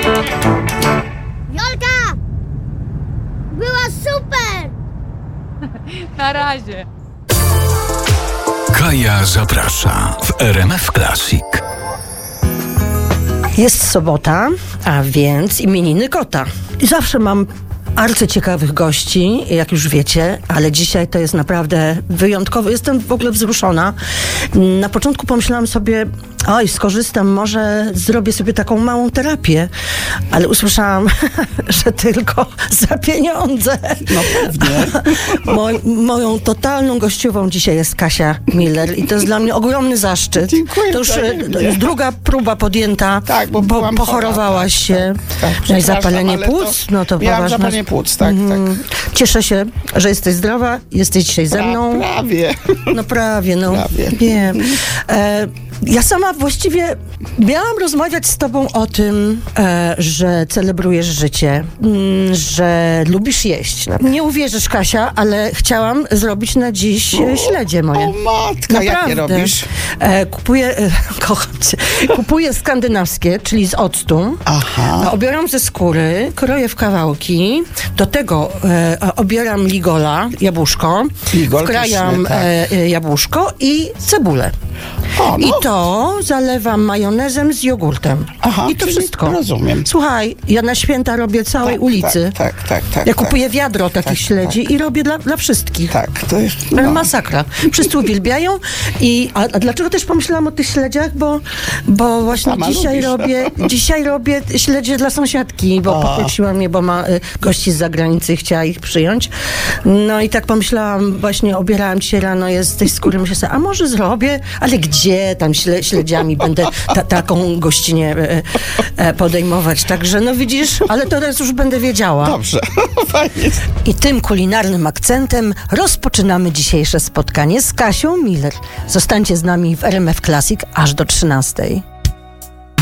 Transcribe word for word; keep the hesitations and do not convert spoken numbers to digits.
Jolka! Była super! Na razie. Kaja zaprasza w R M F Classic. Jest sobota, a więc imieniny kota. I zawsze mam arcyciekawych gości, jak już wiecie, ale dzisiaj to jest naprawdę wyjątkowo. Jestem w ogóle wzruszona. Na początku pomyślałam sobie, oj, skorzystam, może zrobię sobie taką małą terapię, ale usłyszałam, że tylko za pieniądze. No pewnie. Mo- moją totalną gościową dzisiaj jest Kasia Miller i to jest dla mnie ogromny zaszczyt. Dziękuję. To już tak, e, to już druga próba podjęta, Tak, bo bo byłam pochorowałaś chora, się. tak, tak, tak, Miałeś przepraszam, zapalenie ale płuc, no to miałam poważna. zapalenie płuc, tak, Mhm. tak. Cieszę się, że jesteś zdrowa, jesteś dzisiaj ze mną. Pra, prawie. No prawie, no. Prawie. Wiem. E, ja sama właściwie miałam rozmawiać z tobą o tym, e, że celebrujesz życie, m, że lubisz jeść. Nie uwierzysz, Kasia, ale chciałam zrobić na dziś e, śledzie moje. O matka, jakie robisz? E, kupuję, e, kocham cię, kupuję skandynawskie, czyli z octu. Aha. Obieram ze skóry, kroję w kawałki. Do tego e, obieram ligola, jabłuszko. Ligol wkrajam pyszny, tak. e, jabłuszko i cebulę. O, no. I to zalewam majonezem z jogurtem. Aha, I to czyli wszystko. rozumiem. Słuchaj, ja na święta robię całej Tak, ulicy. Tak, tak, tak. tak Ja tak. kupuję wiadro takich tak, śledzi tak. i robię dla, dla wszystkich. Tak, to jest... Ale No. masakra. Wszyscy uwielbiają. I, a, a dlaczego też pomyślałam o tych śledziach? Bo, bo właśnie Sama dzisiaj lubisz. robię, dzisiaj robię śledzie dla sąsiadki, bo A. poprosiła mnie, bo ma y, gości z zagranicy i chciała ich przyjąć. No i tak pomyślałam, właśnie obierałam dzisiaj rano je z tej skóry. Myślę sobie, a może zrobię? Ale gdzie tam śle, śledziami będę ta, taką gościnę e, e, podejmować? Także no widzisz, ale teraz już będę wiedziała. Dobrze, fajnie. I tym kulinarnym akcentem rozpoczynamy dzisiejsze spotkanie z Kasią Miller. Zostańcie z nami w R M F Classic aż do trzynastej.